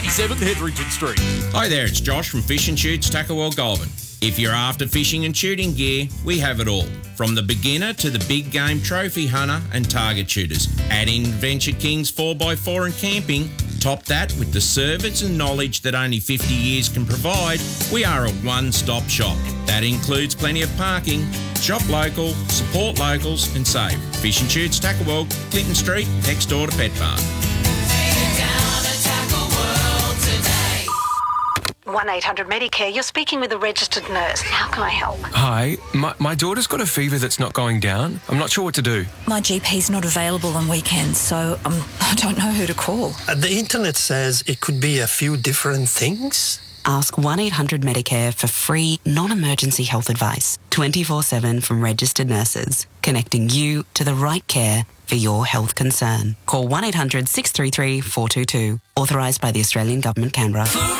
97 Hetherington Street. Hi there, it's Josh from Fish and Shoots Tackle World Goulburn. If you're after fishing and shooting gear, we have it all. From the beginner to the big game trophy hunter and target shooters. Add in Venture Kings 4x4 and camping. Top that with the service and knowledge that only 50 years can provide. We are a one-stop shop. That includes plenty of parking. Shop local, support locals and save. Fish and Shoots Tackle World, Clinton Street, next door to Pet Park. 1-800 Medicare, you're speaking with a registered nurse. How can I help? Hi, my daughter's got a fever that's not going down. I'm not sure what to do. My GP's not available on weekends, so I don't know who to call. The internet says it could be a few different things. Ask 1-800 Medicare for free, non-emergency health advice, 24/7 from registered nurses, connecting you to the right care for your health concern. Call 1-800 633 422, authorised by the Australian Government, Canberra.